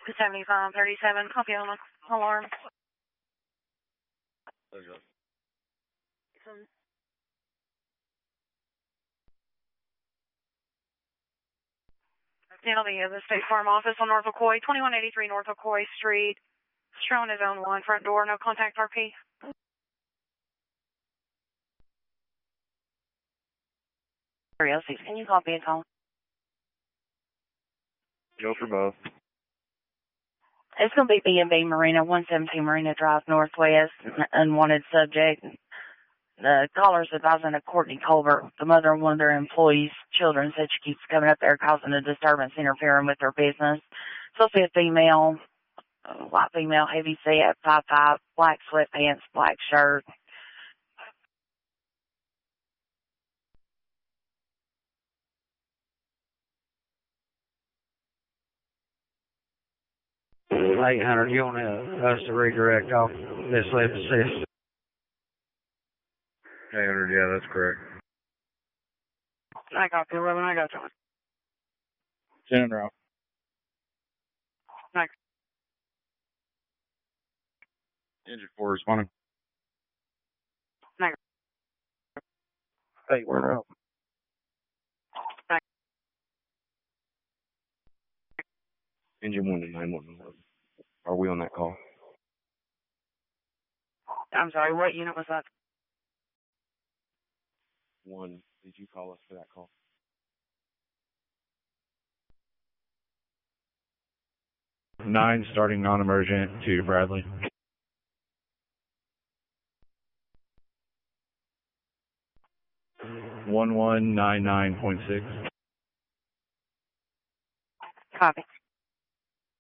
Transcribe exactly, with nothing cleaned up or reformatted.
seventy-five thirty-seven, copy on the alarm. Okay. Penalty of the State Farm office on North Ocoee, twenty-one eighty-three North Ocoee Street. Showing his own one, front door, no contact R P. three oh six, can you copy a call? Go for both. It's going to be B and B Marina, one seventeen Marina Drive Northwest, unwanted subject. The caller's advising of Courtney Colbert, the mother of one of their employees' children, said she keeps coming up there causing a disturbance, interfering with their business. So see a female, white female, heavy set, five five, black sweatpants, black shirt. eight hundred, you want us to redirect off this left assist? eight hundred, yeah, that's correct. I got you, eleven, I got you. Send it off. Thanks. Engine four responding. Thanks. Hey, we're out. Thanks. Engine one to nine one one. Are we on that call? I'm sorry, what unit was that? One. Did you call us for that call? Nine, starting non-emergent to Bradley. One one nine nine point six. Copy.